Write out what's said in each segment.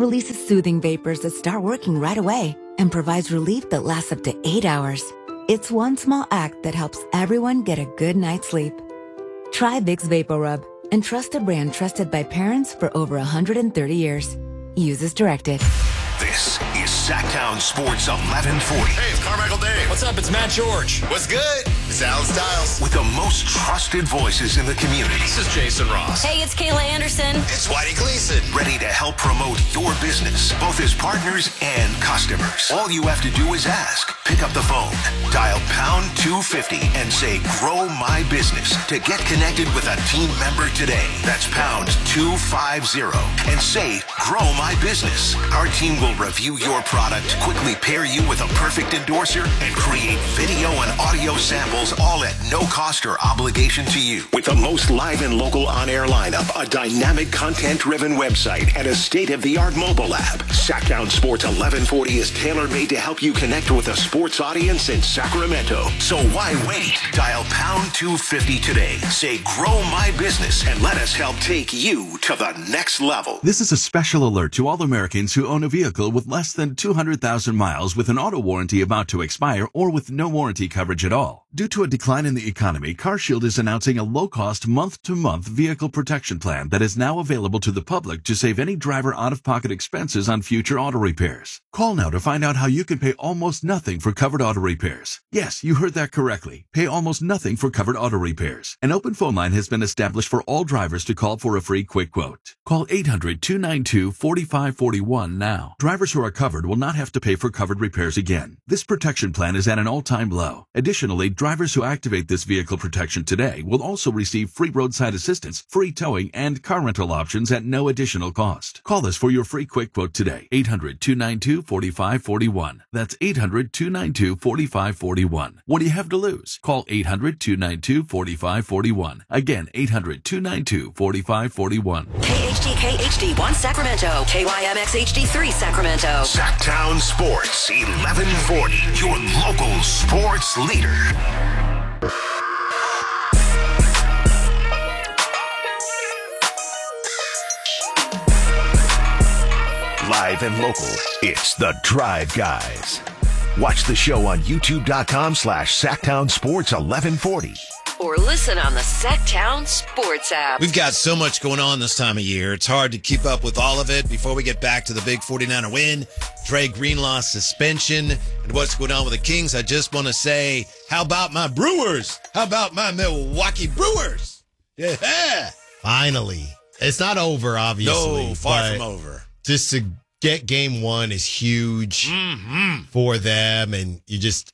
releases soothing vapors that start working right away and provides relief that lasts up to 8 hours. It's one small act that helps everyone get a good night's sleep. Try Vicks VapoRub, and trust a brand trusted by parents for over 130 years. Use as directed. This is Sacktown Sports 1140. Hey, it's Carmichael Dave. What's up? It's Matt George. What's good? It's Alan Stiles. With the most trusted voices in the community. This is Jason Ross. Hey, it's Kayla Anderson. It's Whitey Gleason. Ready to help promote your business, both as partners and customers. All you have to do is ask. Pick up the phone, dial pound 250 and say, grow my business to get connected with a team member today. That's pound 250 and say, grow my business. Our team will review your product, quickly pair you with a perfect endorser, and create video and audio samples, all at no cost or obligation to you. With the most live and local on-air lineup, a dynamic content-driven website, and a state-of-the-art mobile app, Sacktown Sports 1140 is tailor-made to help you connect with a sports audience in Sacramento. So why wait? Dial pound 250 today. Say, grow my business, and let us help take you to the next level. This is a special alert to all Americans who own a vehicle with less than 200,000 miles with an auto warranty about to expire or with no warranty coverage at all. Due to a decline in the economy, CarShield is announcing a low-cost month-to-month vehicle protection plan that is now available to the public to save any driver out-of-pocket expenses on future auto repairs. Call now to find out how you can pay almost nothing for covered auto repairs. Yes, you heard that correctly. Pay almost nothing for covered auto repairs. An open phone line has been established for all drivers to call for a free quick quote. Call 800-292-4541 now. Drivers who are covered will not have to pay for covered repairs again. This protection plan is at an all-time low. Additionally, drivers who activate this vehicle protection today will also receive free roadside assistance, free towing, and car rental options at no additional cost. Call us for your free quick quote today. 800-292-4541. That's 800-292-4541. What do you have to lose? Call 800-292-4541. Again, 800-292-4541. KHTK HD1 Sacramento. KYMX HD3 Sacramento. Sacktown Sports 1140, your local sports leader. Live and local, it's the Drive Guys. Watch the show on youtube.com/Sacktown Sports 1140. Or listen on the Sacktown Sports app. We've got so much going on this time of year. It's hard to keep up with all of it. Before we get back to the big 49er win, Dre Greenlaw suspension, and what's going on with the Kings, I just want to say, how about my Brewers? How about my Milwaukee Brewers? Yeah. Finally. It's not over, obviously. No, far from over. Just to get game one is huge for them. And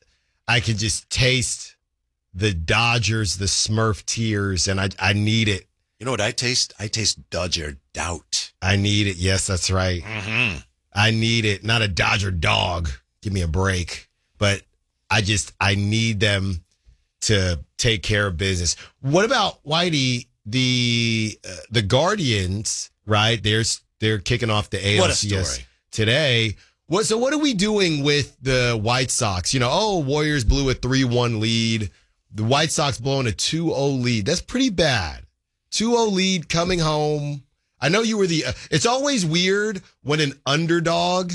I can just taste the Dodgers, the Smurf tears, and I need it. You know what I taste? I taste Dodger doubt. I need it. Yes, that's right. Mm-hmm. I need it. Not a Dodger dog. Give me a break. But I need them to take care of business. What about Whitey, the Guardians, right? They're kicking off the ALCS today. So what are we doing with the White Sox? Warriors blew a 3-1 lead. The White Sox blowing a 2-0 lead. That's pretty bad. 2-0 lead coming home. I know you were it's always weird when an underdog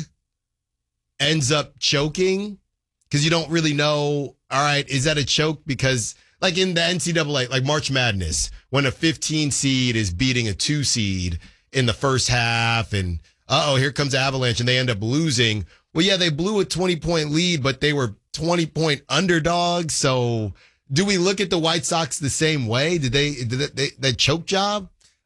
ends up choking because you don't really know, all right, is that a choke? Because like in the NCAA, like March Madness, when a 15 seed is beating a 2 seed in the first half and, here comes Avalanche and they end up losing. Well, yeah, they blew a 20-point lead, but they were 20-point underdogs. So do we look at the White Sox the same way? Did they choke job?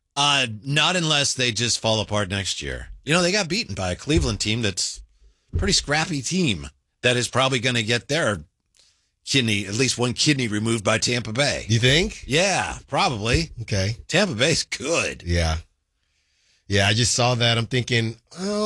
Not unless they just fall apart next year. They got beaten by a Cleveland team that's a pretty scrappy team that is probably going to get their kidney, at least one kidney removed by Tampa Bay. You think? Yeah, probably. Okay. Tampa Bay's good. Yeah. Yeah, I just saw that. I'm thinking,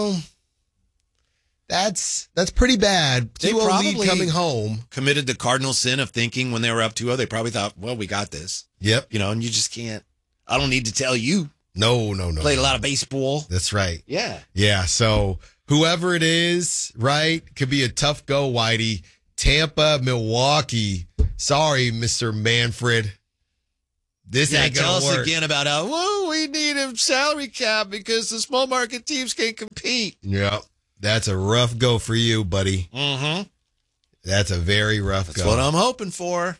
that's pretty bad. They 2-0 probably lead coming home. Committed the cardinal sin of thinking when they were up 2-0, they probably thought, well, we got this. Yep. And you just can't. I don't need to tell you. No. Played a lot of baseball. That's right. Yeah. Yeah, so whoever it is, right, could be a tough go, Whitey. Tampa, Milwaukee. Sorry, Mr. Manfred. This ain't tell gonna us work. again about how, we need a salary cap because the small market teams can't compete. Yep. That's a rough go for you, buddy. Mm-hmm. That's a very rough That's go. what I'm hoping for.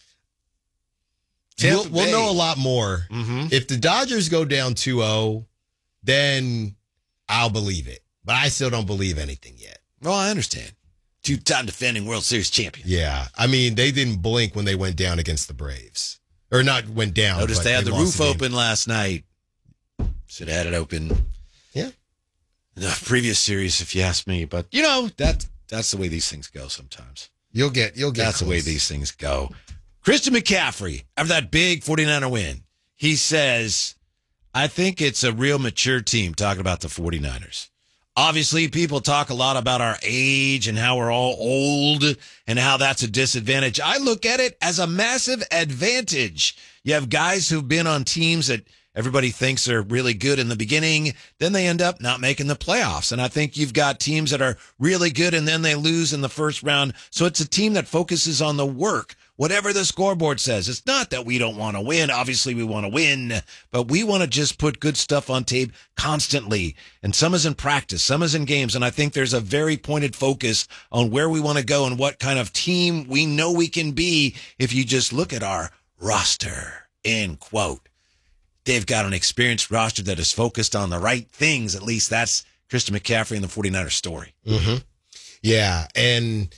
We'll know a lot more. Mm-hmm. If the Dodgers go down 2-0, then I'll believe it. But I still don't believe anything yet. Well, I understand. Two-time defending World Series champion. Yeah. I mean, they didn't blink when they went down against the Braves. Or not went down. Notice but they had the lost roof the game. open last night. Should have had it open. Yeah. The previous series, if you ask me. But, that's the way these things go sometimes. You'll get That's the way close. these things go. Christian McCaffrey, after that big 49er win, he says, I think it's a real mature team, talking about the 49ers. Obviously, people talk a lot about our age and how we're all old and how that's a disadvantage. I look at it as a massive advantage. You have guys who've been on teams that everybody thinks are really good in the beginning, then they end up not making the playoffs. And I think you've got teams that are really good and then they lose in the first round. So it's a team that focuses on the work, whatever the scoreboard says. It's not that we don't want to win. Obviously, we want to win, but we want to just put good stuff on tape constantly. And some is in practice, some is in games. And I think there's a very pointed focus on where we want to go and what kind of team we know we can be if you just look at our roster, end quote. They've got an experienced roster that is focused on the right things. At least that's Christian McCaffrey and the 49ers story. Mm-hmm. Yeah. And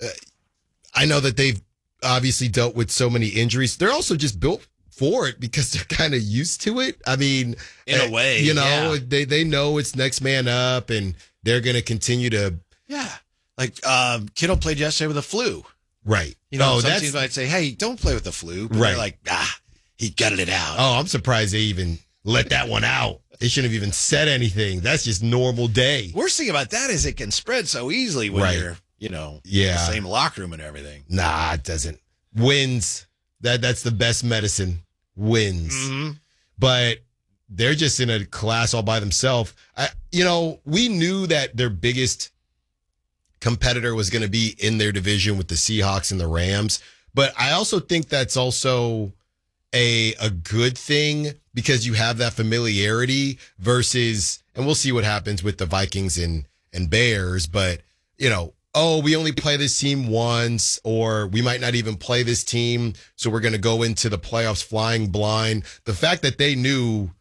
I know that they've obviously dealt with so many injuries. They're also just built for it because they're kind of used to it. I mean, in a way, they know it's next man up and they're going to continue to. Yeah. Like Kittle played yesterday with a flu. Right. Some teams might say, hey, don't play with the flu. But they're like, he gutted it out. Oh, I'm surprised they even let that one out. They shouldn't have even said anything. That's just normal day. Worst thing about that is it can spread so easily when you're, in the same locker room and everything. Nah, it doesn't. Wins. That's the best medicine. Wins. Mm-hmm. But they're just in a class all by themselves. We knew that their biggest competitor was going to be in their division with the Seahawks and the Rams. But I also think that's also a good thing because you have that familiarity versus, and we'll see what happens with the Vikings and Bears, but we only play this team once, or we might not even play this team, so we're going to go into the playoffs flying blind. The fact that they knew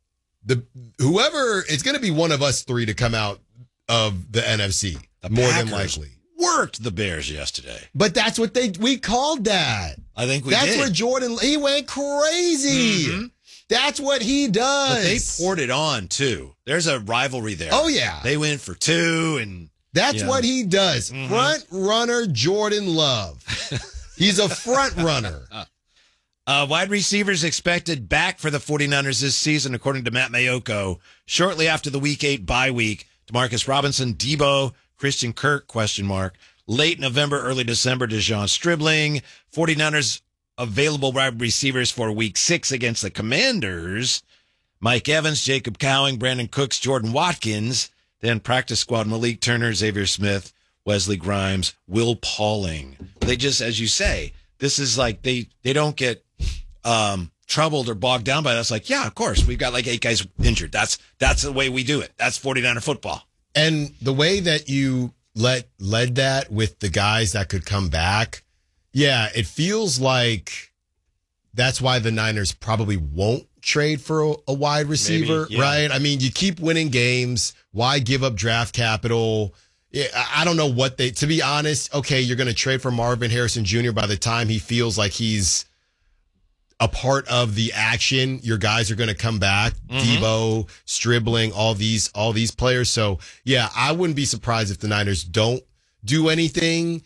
it's going to be one of us three to come out of the NFC, more than likely. Worked the Bears yesterday. But that's what we called that. I think that's did. Where Jordan, he went crazy. Mm-hmm. That's what he does. But they poured it on, too. There's a rivalry there. Oh, yeah. They went for two, and that's what he does. Mm-hmm. Front runner Jordan Love. He's a front runner. Wide receivers expected back for the 49ers this season, according to Matt Mayoko. Shortly after the Week 8 bye week, DeMarcus Robinson, Debo, Christian Kirk, ? Late November, early December, DeJon Stribling. 49ers available wide receivers for Week 6 against the Commanders. Mike Evans, Jacob Cowing, Brandon Cooks, Jordan Watkins. Then practice squad, Malik Turner, Xavier Smith, Wesley Grimes, Will Pauling. They just, as you say, this is like they don't get troubled or bogged down by that. It's like, yeah, of course, we've got like 8 guys injured. That's the way we do it. That's 49er football. And the way that you led that with the guys that could come back, yeah, it feels like that's why the Niners probably won't trade for a wide receiver, right? I mean, you keep winning games. Why give up draft capital? I don't know what to be honest, okay, you're going to trade for Marvin Harrison Jr. by the time he feels like he's a part of the action. Your guys are going to come back. Mm-hmm. Debo, Stribling, all these players. So yeah, I wouldn't be surprised if the Niners don't do anything.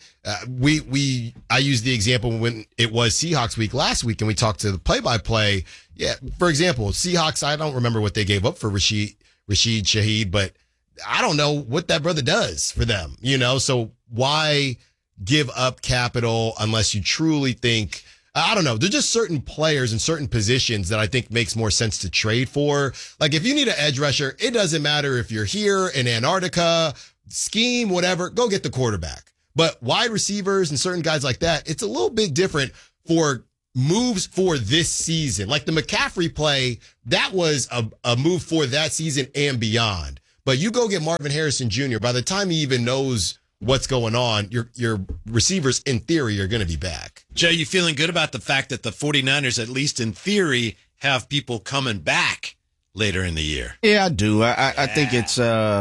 I used the example when it was Seahawks week last week and we talked to the play-by-play. Yeah. For example, Seahawks, I don't remember what they gave up for Rashid Shaheed, but I don't know what that brother does for them, so why give up capital unless you truly think, I don't know. There's just certain players and certain positions that I think makes more sense to trade for. Like if you need an edge rusher, it doesn't matter if you're here in Antarctica, scheme, whatever, go get the quarterback. But wide receivers and certain guys like that, it's a little bit different for moves for this season. Like the McCaffrey play, that was a move for that season and beyond. But you go get Marvin Harrison Jr., by the time he even knows what's going on, your receivers, in theory, are going to be back. Joe, you feeling good about the fact that the 49ers, at least in theory, have people coming back later in the year? Yeah, I do. I think it's,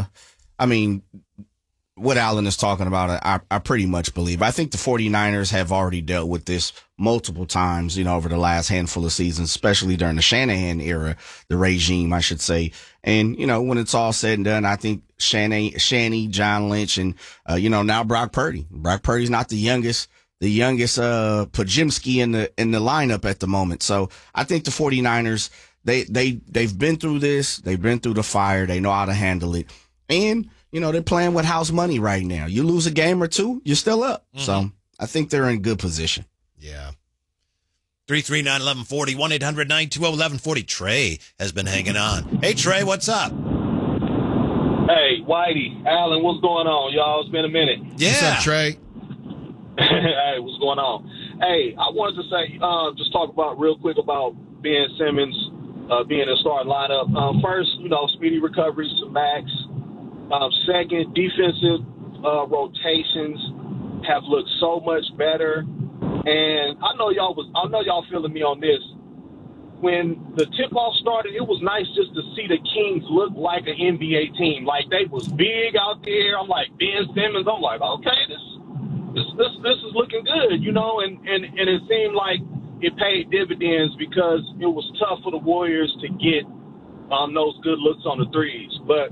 what Allen is talking about, I pretty much believe. I think the 49ers have already dealt with this multiple times, over the last handful of seasons, especially during the Shanahan era, the regime, I should say. And, when it's all said and done, I think Shanny, John Lynch, and, now Brock Purdy. Brock Purdy's not the youngest Pajimski in the lineup at the moment. So I think the 49ers, they've been through this. They've been through the fire. They know how to handle it. And, they're playing with house money right now. You lose a game or two, you're still up. Mm-hmm. So I think they're in good position. Yeah. 339-1140, 1-800-920-1140. Trey has been hanging on. Hey, Trey, what's up? Hey, Whitey, Allen, what's going on, y'all? It's been a minute. Yeah. What's up, Trey? Hey, what's going on? Hey, I wanted to say, just talk real quick about Ben Simmons being in the starting lineup. First, speedy recoveries to Max. Second, defensive rotations have looked so much better. And I know y'all feeling me on this. When the tip-off started, it was nice just to see the Kings look like an NBA team. Like, they was big out there. I'm like, Ben Simmons. I'm like, okay, this is looking good, and it seemed like it paid dividends because it was tough for the Warriors to get those good looks on the threes. But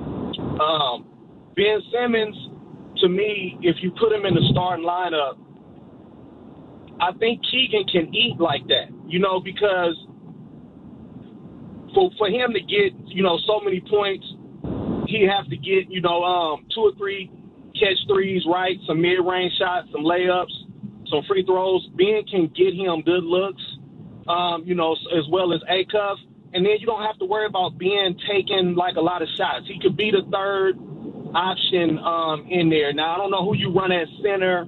Ben Simmons, to me, if you put him in the starting lineup, I think Keegan can eat like that, because for him to get, so many points, he have to get, 2 or 3 catch threes, right? Some mid-range shots, some layups, some free throws. Ben can get him good looks, as well as Acuff. And then you don't have to worry about Ben taking, a lot of shots. He could be the third option in there. Now, I don't know who you run at center,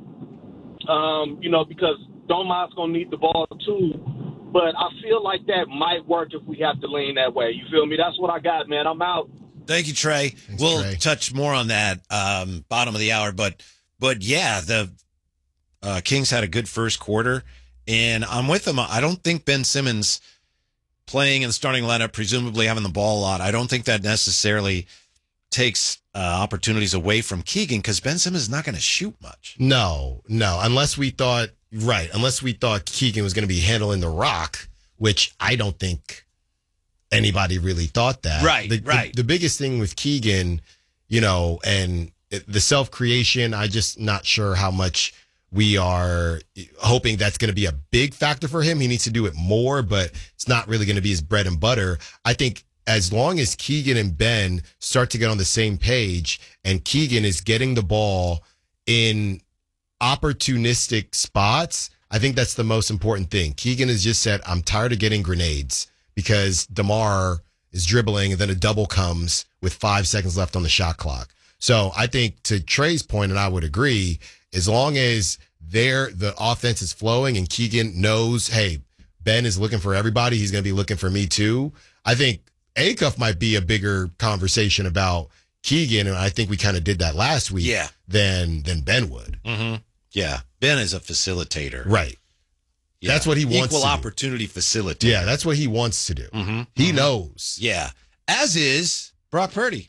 because Domas going to need the ball too. But I feel like that might work if we have to lean that way. You feel me? That's what I got, man. I'm out. Thank you, Trey. Thanks, we'll Trey. touch more on that bottom of the hour. But yeah, the Kings had a good first quarter, and I'm with them. I don't think Ben Simmons playing in the starting lineup, presumably having the ball a lot, I don't think that necessarily takes opportunities away from Keegan because Ben Simmons is not going to shoot much. No. Unless we thought Keegan was going to be handling the rock, which I don't think anybody really thought that. Right. The biggest thing with Keegan, and the self-creation, I just not sure how much we are hoping that's going to be a big factor for him. He needs to do it more, but it's not really going to be his bread and butter. I think as long as Keegan and Ben start to get on the same page and Keegan is getting the ball in opportunistic spots, I think that's the most important thing. Keegan has just said, I'm tired of getting grenades because DeMar is dribbling and then a double comes with 5 seconds left on the shot clock. So I think to Trey's point, and I would agree, as long as the offense is flowing and Keegan knows, hey, Ben is looking for everybody, he's going to be looking for me too. I think Acuff might be a bigger conversation about Keegan, and I think we kind of did that last week than Ben would. Mm-hmm. Yeah. Ben is a facilitator. Right. Yeah. That's what he wants Equal to opportunity facilitator. Yeah, that's what he wants to do. Mm-hmm. He knows. Yeah. As is Brock Purdy.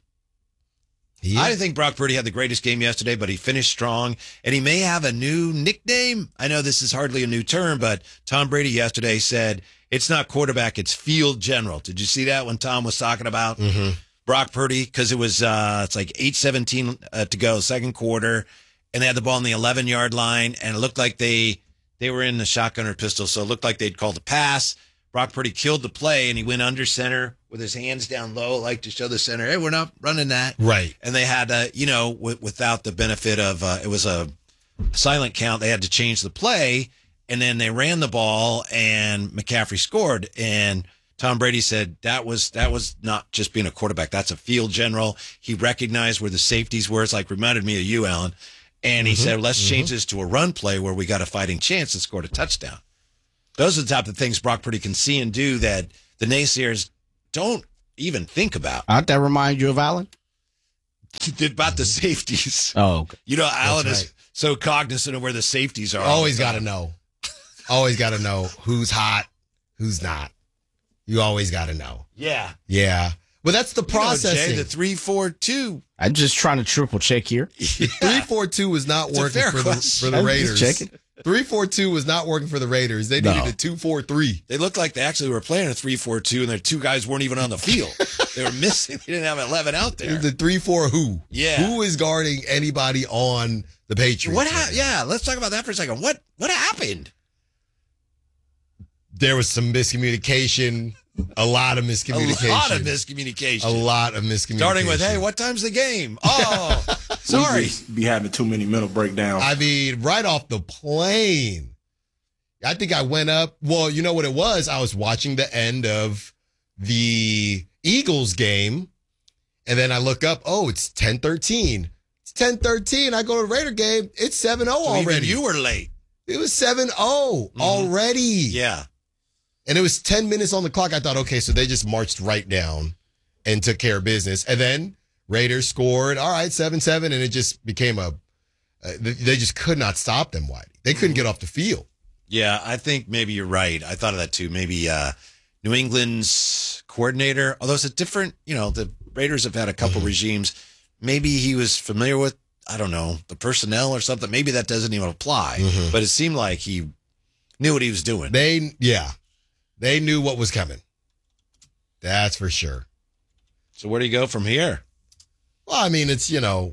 I didn't think Brock Purdy had the greatest game yesterday, but he finished strong, and he may have a new nickname. I know this is hardly a new term, but Tom Brady yesterday said it's not quarterback, it's field general. Did you see that when Tom was talking about Brock Purdy? Because it was it's like 8:17 to go, second quarter, and they had the ball on the 11-yard line, and it looked like they were in the shotgun or pistol, so it looked like they'd called a pass. Brock Purdy killed the play, and he went under center with his hands down low, like to show the center, hey, we're not running that. Right. And they had, without the benefit of, it was a silent count, they had to change the play, and then they ran the ball, and McCaffrey scored. And Tom Brady said that was not just being a quarterback. That's a field general. He recognized where the safeties were. It's like reminded me of you, Alan. And he said, let's change this to a run play where we got a fighting chance and scored a touchdown. Those are the type of things Brock Purdy can see and do that the naysayers don't even think about. How'd that remind you of Allen? About the safeties. Oh, okay. You know, Allen right. is so cognizant of where the safeties are. Always got to know. Always got to know who's hot, who's not. You always got to know. Yeah. Yeah. But that's the processing. Jay, the 3-4-2. I'm just trying to triple check here. 3-4-2 was not It's a working fair for question. the I'm Raiders. just checking. 3-4-2 was not working for the Raiders. They needed a 2-4-3. They looked like they actually were playing a 3-4-2, and their two guys weren't even on the field. They were missing. They didn't have 11 out there. The 3-4 who? Yeah. Who is guarding anybody on the Patriots? Yeah, let's talk about that for a second. What happened? There was some miscommunication. A lot of miscommunication. A lot of miscommunication. A lot of miscommunication. Starting with, hey, what time's the game? Oh, sorry. Be having too many mental breakdowns. I mean, right off the plane. I think I went up. Well, you know what it was? I was watching the end of the Eagles game, and then I look up, oh, it's 10:13. It's 10:13. I go to the Raider game. It's 7-0 already. You were late. It was 7-0 already. Yeah. And it was 10 minutes on the clock. I thought, okay, so they just marched right down and took care of business. And then Raiders scored, all right, 7-7, and it just became they just could not stop them, Whitey. They couldn't get off the field. Yeah, I think maybe you're right. I thought of that too. Maybe New England's coordinator, although it's a different, the Raiders have had a couple regimes. Maybe he was familiar with, I don't know, the personnel or something. Maybe that doesn't even apply. But it seemed like he knew what he was doing. They knew what was coming. That's for sure. So where do you go from here? Well, I mean, it's,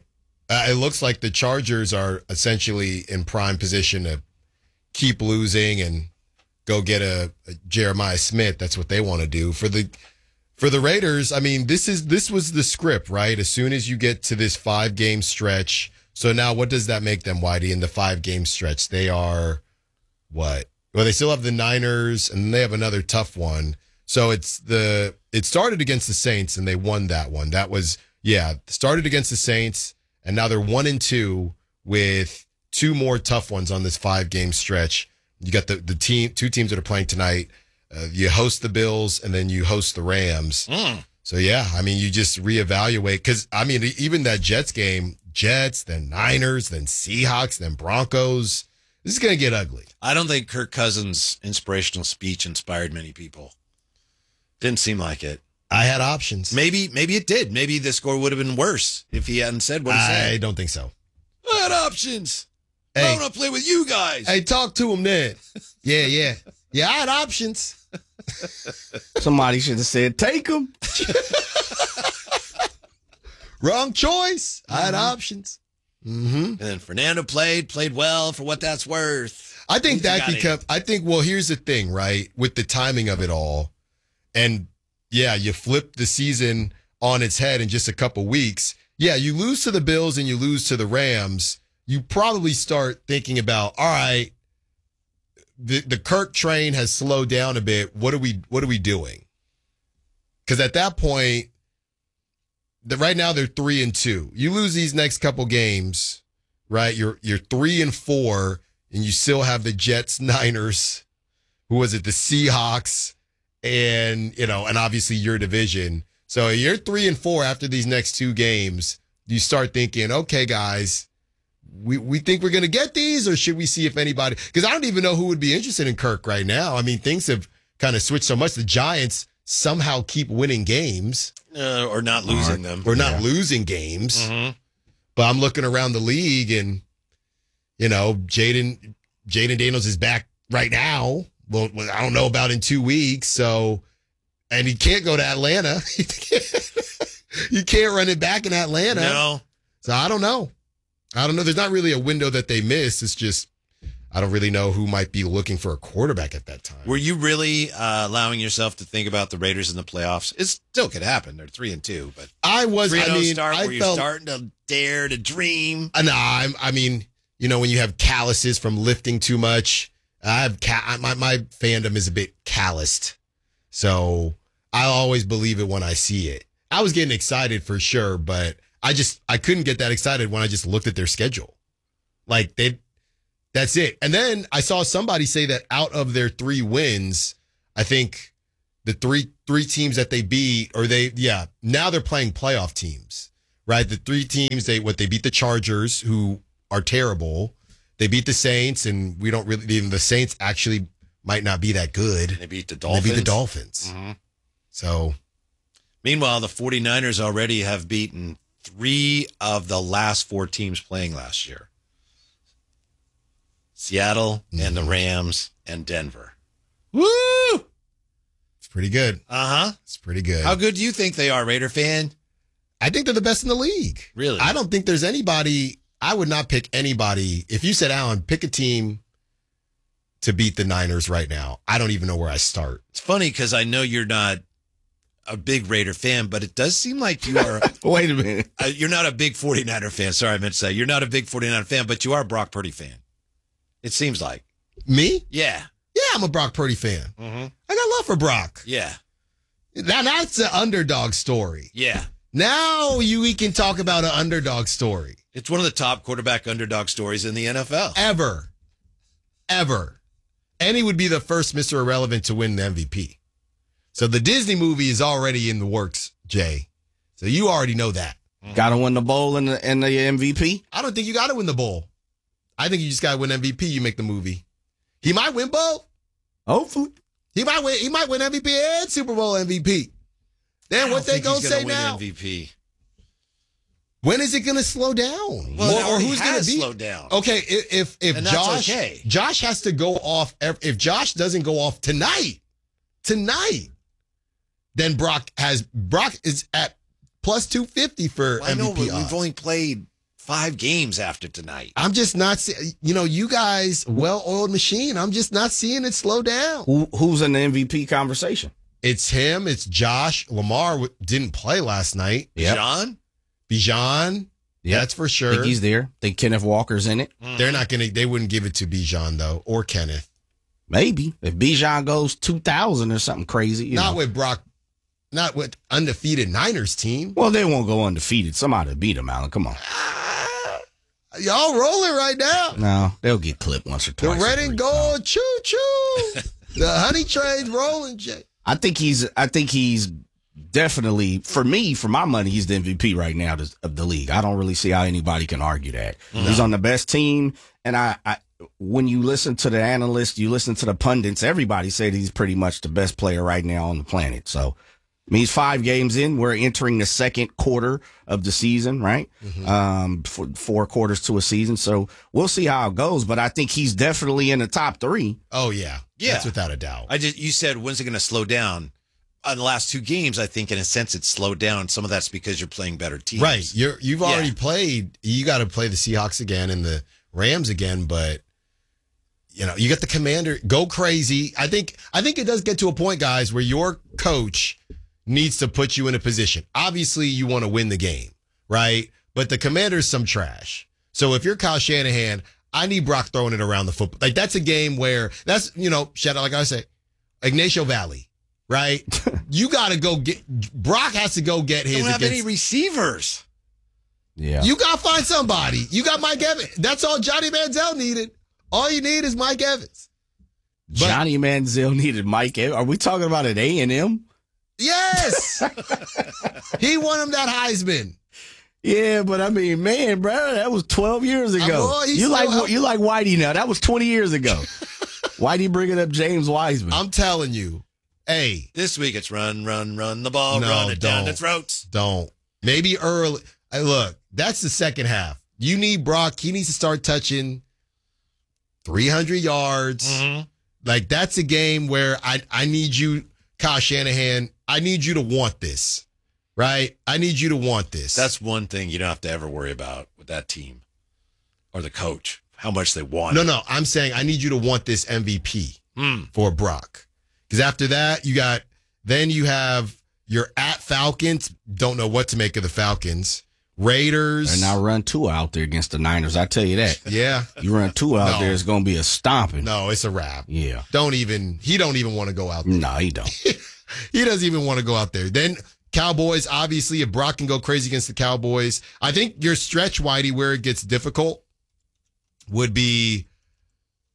it looks like the Chargers are essentially in prime position to keep losing and go get a Jeremiah Smith. That's what they want to do. For the Raiders, I mean, this was the script, right? As soon as you get to this 5-game stretch. So now what does that make them, Whitey, in the 5-game stretch? They are what? Well, they still have the Niners, and they have another tough one. So it started against the Saints, and they won that one. That was, started against the Saints, and now they're 1-2 with 2 more tough ones on this 5-game stretch. You got the 2 teams that are playing tonight. You host the Bills, and then you host the Rams. So, I mean, you just reevaluate. Because, I mean, even that Jets game, Jets, then Niners, then Seahawks, then Broncos. This is going to get ugly. I don't think Kirk Cousins' inspirational speech inspired many people. Didn't seem like it. I had options. Maybe it did. Maybe the score would have been worse if he hadn't said what he said. I don't think so. I had options. I want to play with you guys. Hey, talk to him then. Yeah. Yeah, I had options. Somebody should have said, take them. Wrong choice. I had options. And then Fernando played well for what that's worth. I think well, here's the thing, right? With the timing of it all. And you flip the season on its head in just a couple weeks. Yeah, you lose to the Bills and you lose to the Rams. You probably start thinking about, all right, the Kirk train has slowed down a bit. What are we doing? Because at that point, right now they're 3-2. You lose these next couple games, right? You're 3-4, and you still have the Jets, Niners. Who was it? The Seahawks, and and obviously your division. So you're 3-4 after these next 2 games. You start thinking, okay, guys, we think we're going to get these, or should we see if anybody? Because I don't even know who would be interested in Kirk right now. I mean, things have kind of switched so much. The Giants somehow keep winning games. Or not losing them. Or not losing games. But I'm looking around the league, and, Jaden Daniels is back right now. Well, I don't know about in 2 weeks. So, and he can't go to Atlanta. You can't run it back in Atlanta. No. So I don't know. There's not really a window that they miss. It's just, I don't really know who might be looking for a quarterback at that time. Were you really allowing yourself to think about the Raiders in the playoffs? It still could happen. They're 3-2, but I was. 3-0 start. Were you starting to dare to dream? No, I mean, when you have calluses from lifting too much, I have my fandom is a bit calloused, so I always believe it when I see it. I was getting excited for sure, but I couldn't get that excited when I just looked at their schedule. Like That's it. And then I saw somebody say that out of their 3 wins, I think the three teams that they beat, now they're playing playoff teams, right? The 3 teams, they beat the Chargers, who are terrible. They beat the Saints, and we don't really, even the Saints actually might not be that good. They beat the Dolphins. Mm-hmm. So, meanwhile, the 49ers already have beaten 3 of the last 4 teams playing last year. Seattle and the Rams and Denver. Woo! It's pretty good. Uh-huh. It's pretty good. How good do you think they are, Raider fan? I think they're the best in the league. Really? I don't think there's anybody. I would not pick anybody. If you said, Alan, pick a team to beat the Niners right now, I don't even know where I start. It's funny because I know you're not a big Raider fan, but it does seem like you are. Wait a minute. You're not a big 49er fan. Sorry, I meant to say. You're not a big 49er fan, but you are a Brock Purdy fan. It seems like. Me? Yeah. Yeah, I'm a Brock Purdy fan. Mm-hmm. I got love for Brock. Yeah. Now that's an underdog story. Yeah. Now we can talk about an underdog story. It's one of the top quarterback underdog stories in the NFL. Ever. And he would be the first Mr. Irrelevant to win the MVP. So the Disney movie is already in the works, Jay. So you already know that. Got to win the bowl and the MVP? I don't think you got to win the bowl. I think you just got to win MVP. You make the movie. He might win both. Hopefully. He might win MVP and Super Bowl MVP. Then what they gonna say now? MVP. When is it gonna slow down? Well, or who's gonna be slow down? Okay, if Josh has to go off. If Josh doesn't go off tonight, then Brock is at plus 250 for MVP. I know, but we've odds. only played 5 games after tonight. I'm just not. You guys, well-oiled machine. I'm just not seeing it slow down. Who's in the MVP conversation? It's him. It's Josh. Lamar didn't play last night. Bijan? Bijan. Yeah, that's for sure. Think he's there. Think Kenneth Walker's in it. They're not gonna. They wouldn't give it to Bijan though, or Kenneth. Maybe if Bijan goes 2,000 or something crazy. Not with Brock. Not with undefeated Niners team. Well, they won't go undefeated. Somebody beat them, Alan. Come on. Y'all rolling right now. No, they'll get clipped once or twice. The red and gold, choo choo. The honey train's rolling, Jay. I think he's definitely, for my money, he's the MVP right now of the league. I don't really see how anybody can argue that. No. He's on the best team. And I when you listen to the analysts, you listen to the pundits, everybody said he's pretty much the best player right now on the planet. So, I mean, he's 5 games in. We're entering the second quarter of the season, right? Mm-hmm. For 4 quarters to a season. So we'll see how it goes. But I think he's definitely in the top 3. Oh, yeah. That's without a doubt. You said, when's it going to slow down? On the last 2 games, I think, in a sense, it's slowed down. Some of that's because you're playing better teams. Right. You've already played. You got to play the Seahawks again and the Rams again. But, you got the Commander. Go crazy. I think it does get to a point, guys, where your coach needs to put you in a position. Obviously, you want to win the game, right? But the Commander's some trash. So if you're Kyle Shanahan, I need Brock throwing it around the football. Like, that's a game where shout out, like I say, Ignacio Valley, right? You got to go Brock has to go get his. Don't have any receivers. Yeah. You got to find somebody. You got Mike Evans. That's all Johnny Manziel needed. All you need is Mike Evans. Johnny Manziel needed Mike Evans. Are we talking about an A&M? Yes. He won him that Heisman. Yeah, but I mean, man, bro, that was 12 years ago. You like Whitey now. That was 20 years ago. Whitey bringing up James Wiseman. I'm telling you. Hey. This week it's run the ball, run it down the throats. Don't. Maybe early. Hey, look, that's the second half. You need Brock. He needs to start touching 300 yards. Mm-hmm. Like, that's a game where I need you, Kyle Shanahan, I need you to want this, right? I need you to want this. That's one thing you don't have to ever worry about with that team or the coach, how much they want. No, I'm saying I need you to want this MVP for Brock. Because after that, you have your at Falcons. Don't know what to make of the Falcons. Raiders. And now run 2 out there against the Niners. I tell you that. Yeah. You run 2 out there, it's going to be a stomping. No, it's a wrap. Yeah. He don't even want to go out there. No, he don't. He doesn't even want to go out there. Then Cowboys, obviously, if Brock can go crazy against the Cowboys, I think your stretch, Whitey, where it gets difficult would be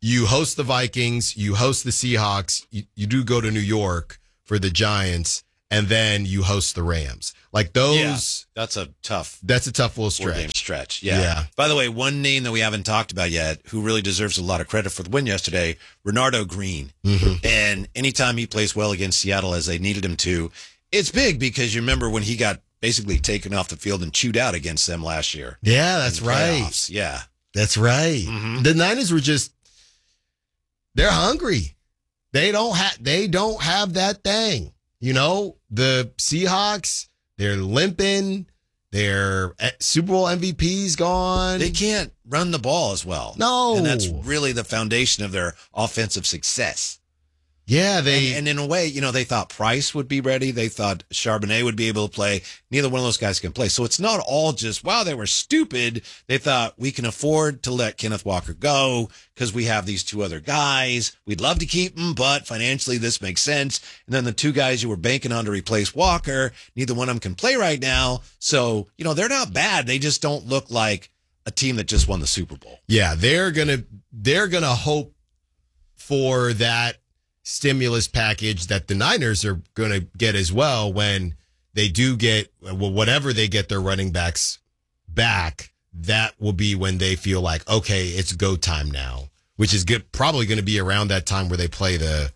you host the Vikings, you host the Seahawks, you do go to New York for the Giants, and then you host the Rams. Like those. Yeah, that's a tough little four-game stretch. stretch. Yeah. By the way, one name that we haven't talked about yet, who really deserves a lot of credit for the win yesterday, Renardo Green. Mm-hmm. And anytime he plays well against Seattle as they needed him to, it's big because you remember when he got basically taken off the field and chewed out against them last year. Yeah, that's right. Playoffs. Yeah. That's right. Mm-hmm. The Niners were they're hungry. They don't have that thing. You know, the Seahawks, they're limping. Their Super Bowl MVP's gone. They can't run the ball as well. No. And that's really the foundation of their offensive success. Yeah, and in a way, they thought Price would be ready. They thought Charbonnet would be able to play. Neither one of those guys can play. So it's not all just, wow, they were stupid. They thought we can afford to let Kenneth Walker go because we have these two other guys. We'd love to keep them, but financially this makes sense. And then the two guys you were banking on to replace Walker, neither one of them can play right now. So, they're not bad. They just don't look like a team that just won the Super Bowl. Yeah, they're gonna hope for that stimulus package that the Niners are going to get as well when they do get whatever they get their running backs back. That will be when they feel like, okay, it's go time now, which is good. Probably going to be around that time where they play the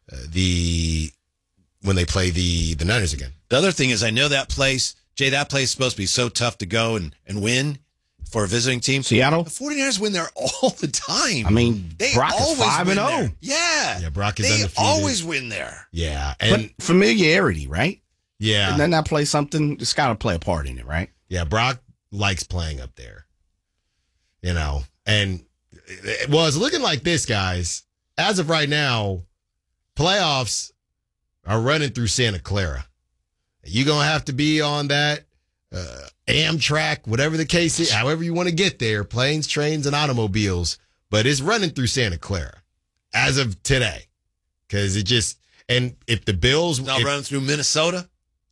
Niners again. The other thing is, I know that place is supposed to be so tough to go and win for a visiting team. Seattle? The 49ers win there all the time. I mean, they Brock is always 5-0. Yeah. Yeah, Brock is they undefeated. always win there. Yeah. But familiarity, right? Yeah. And then that play something, it's got to play a part in it, right? Yeah, Brock likes playing up there. And it's looking like this, guys. As of right now, playoffs are running through Santa Clara. You're going to have to be on that Amtrak, whatever the case is, however you want to get there, planes, trains, and automobiles. But it's running through Santa Clara as of today. Because and if the Bills... Not running through Minnesota?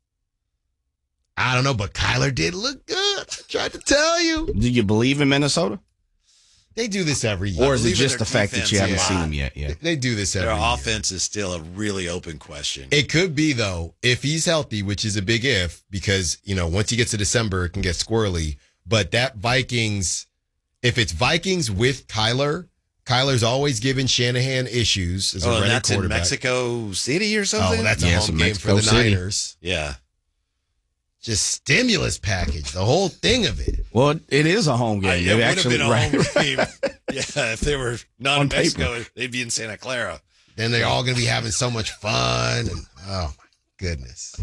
I don't know, but Kyler did look good. I tried to tell you. Do you believe in Minnesota? They do this every year. Or is it just the fact that you haven't seen them yet? Yeah. They do this every year. Their offense is still a really open question. It could be, though, if he's healthy, which is a big if, because, once he gets to December, it can get squirrely. But that Vikings, if it's Vikings with Kyler's always giving Shanahan issues as a running that's quarterback. In Mexico City or something? Oh, that's a home game for the Niners. Yeah. Just stimulus package, the whole thing of it. Well, it is a home game. It would have been a home game. Yeah, if they were not in Mexico, they'd be in Santa Clara. Then they're all going to be having so much fun. And, oh, my goodness.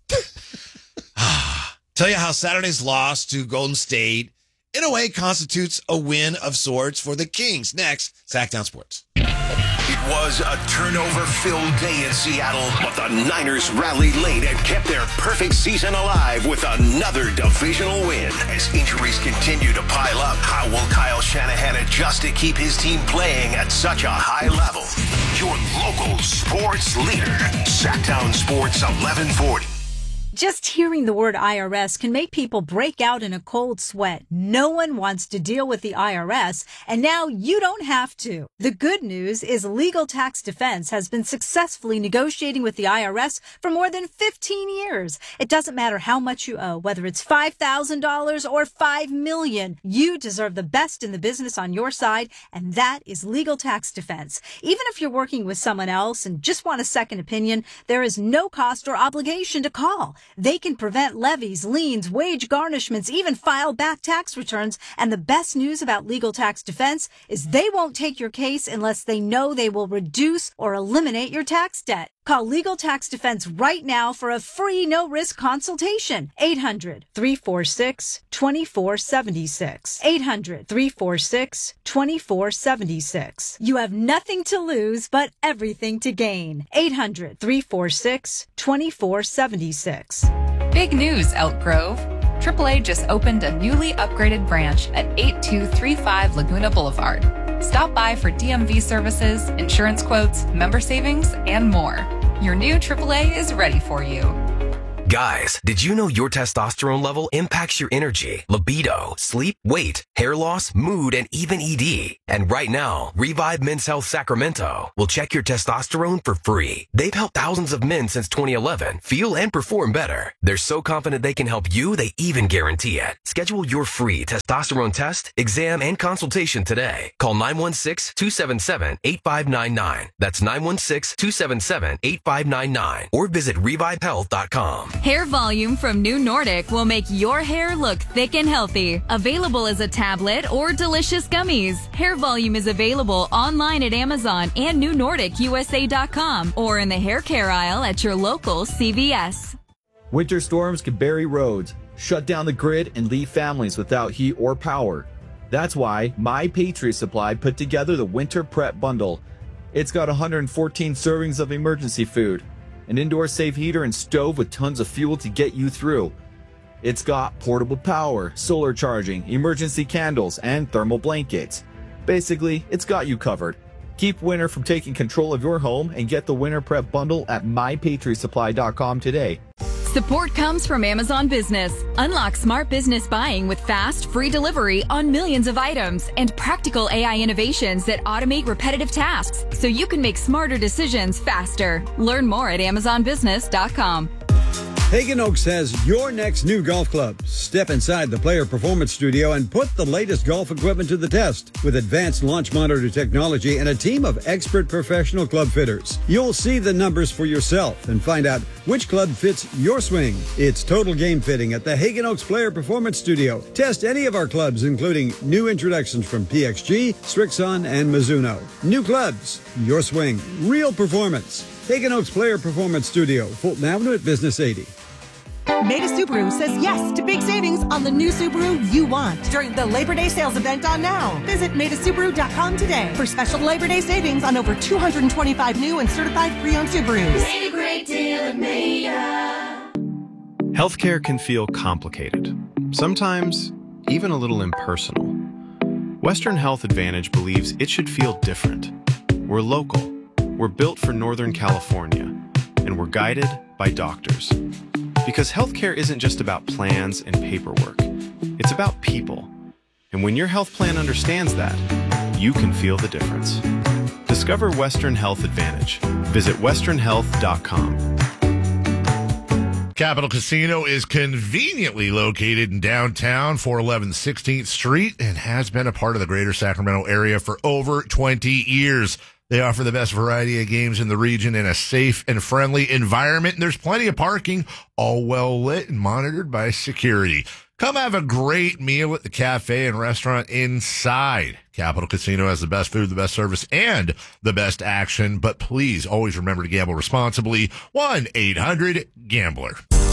Tell you how Saturday's loss to Golden State, in a way, constitutes a win of sorts for the Kings. Next, Sacktown Sports. It was a turnover-filled day in Seattle, but the Niners rallied late and kept their perfect season alive with another divisional win. As injuries continue to pile up, how will Kyle Shanahan adjust to keep his team playing at such a high level? Your local sports leader, Sacktown Sports 1140. Just hearing the word IRS can make people break out in a cold sweat. No one wants to deal with the IRS, and now you don't have to. The good news is Legal Tax Defense has been successfully negotiating with the IRS for more than 15 years. It doesn't matter how much you owe, whether it's $5,000 or $5 million. You deserve the best in the business on your side, and that is Legal Tax Defense. Even if you're working with someone else and just want a second opinion, there is no cost or obligation to call. They can prevent levies, liens, wage garnishments, even file back tax returns. And the best news about Legal Tax Defense is they won't take your case unless they know they will reduce or eliminate your tax debt. Call Legal Tax Defense right now for a free no-risk consultation. 800-346-2476. 800-346-2476. You have nothing to lose but everything to gain. 800-346-2476. Big news, Elk Grove. AAA just opened a newly upgraded branch at 8235 Laguna Boulevard. Stop by for DMV services, insurance quotes, member savings, and more. Your new AAA is ready for you. Guys, did you know your testosterone level impacts your energy, libido, sleep, weight, hair loss, mood, and even ED? And right now, Revive Men's Health Sacramento will check your testosterone for free. They've helped thousands of men since 2011 feel and perform better. They're so confident they can help you, they even guarantee it. Schedule your free testosterone test, exam, and consultation today. Call 916-277-8599. That's 916-277-8599. Or visit revivehealth.com. Hair Volume from New Nordic will make your hair look thick and healthy. Available as a tablet or delicious gummies. Hair Volume is available online at Amazon and NewNordicUSA.com or in the hair care aisle at your local CVS. Winter storms can bury roads, shut down the grid, and leave families without heat or power. That's why My Patriot Supply put together the Winter Prep Bundle. It's got 114 servings of emergency food, an indoor safe heater and stove with tons of fuel to get you through. It's got portable power, solar charging, emergency candles, and thermal blankets. Basically, it's got you covered. Keep winter from taking control of your home and get the Winter Prep Bundle at MyPatriotSupply.com today. Support comes from Amazon Business. Unlock smart business buying with fast, free delivery on millions of items and practical AI innovations that automate repetitive tasks so you can make smarter decisions faster. Learn more at AmazonBusiness.com. Hagen Oaks has your next new golf club. Step inside the Player Performance Studio and put the latest golf equipment to the test with advanced launch monitor technology and a team of expert professional club fitters. You'll see the numbers for yourself and find out which club fits your swing. It's total game fitting at the Hagen Oaks Player Performance Studio. Test any of our clubs, including new introductions from PXG, Strixon, and Mizuno. New clubs, your swing, real performance. Hagen Oaks Player Performance Studio, Fulton Avenue at Business 80. Maida Subaru says yes to big savings on the new Subaru you want during the Labor Day sales event on now. Visit MaidaSubaru.com today for special Labor Day savings on over 225 new and certified pre-owned Subarus. Made a great deal at Maida. Healthcare can feel complicated, sometimes even a little impersonal. Western Health Advantage believes it should feel different. We're local, we're built for Northern California, and we're guided by doctors. Because healthcare isn't just about plans and paperwork. It's about people. And when your health plan understands that, you can feel the difference. Discover Western Health Advantage. Visit westernhealth.com. Capital Casino is conveniently located in downtown 411 16th Street and has been a part of the greater Sacramento area for over 20 years. They offer the best variety of games in the region in a safe and friendly environment. And there's plenty of parking, all well lit and monitored by security. Come have a great meal at the cafe and restaurant inside. Capital Casino has the best food, the best service, and the best action. But please always remember to gamble responsibly. 1-800-GAMBLER.